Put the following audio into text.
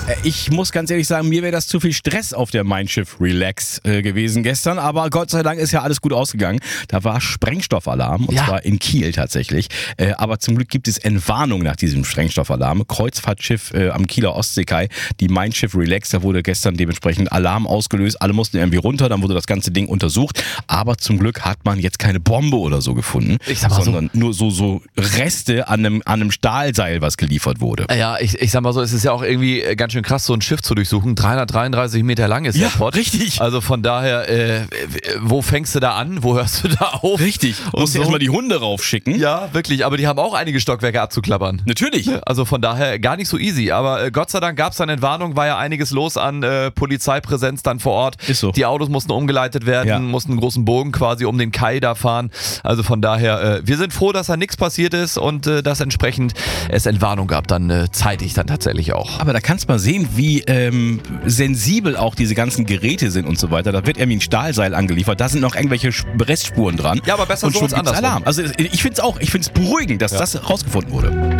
Ich muss ganz ehrlich sagen, mir wäre das zu viel Stress auf der Mein Schiff Relax gewesen gestern, aber Gott sei Dank ist ja alles gut ausgegangen. Da war Sprengstoffalarm und zwar in Kiel tatsächlich. Aber zum Glück gibt es Entwarnung nach diesem Sprengstoffalarm. Kreuzfahrtschiff am Kieler Ostseekai, die Mein Schiff Relax, da wurde gestern dementsprechend Alarm ausgelöst. Alle mussten irgendwie runter, dann wurde das ganze Ding untersucht. Aber zum Glück hat man jetzt keine Bombe oder so gefunden, sondern nur so Reste an einem Stahlseil, was geliefert wurde. Ja, ich sag mal so, es ist ja auch irgendwie ganz schön krass, so ein Schiff zu durchsuchen. 333 Meter lang ist der Pott. Richtig. Also von daher, wo fängst du da an? Wo hörst du da auf? Richtig. Musst du erstmal die Hunde raufschicken. Ja, wirklich. Aber die haben auch einige Stockwerke abzuklappern. Natürlich. Also von daher gar nicht so easy. Aber Gott sei Dank gab es dann Entwarnung, war ja einiges los an Polizeipräsenz dann vor Ort. Ist so. Die Autos mussten umgeleitet werden, mussten einen großen Bogen quasi um den Kai da fahren. Also von daher, wir sind froh, dass da nichts passiert ist und dass entsprechend es Entwarnung gab, dann zeitig dann tatsächlich auch. Aber da kannst du mal sehen, wie sensibel auch diese ganzen Geräte sind und so weiter. Da wird irgendwie ein Stahlseil angeliefert, da sind noch irgendwelche Restspuren dran. Ja, aber besser und so schon als andersrum. Alarm. Also ich finde es beruhigend, dass das rausgefunden wurde.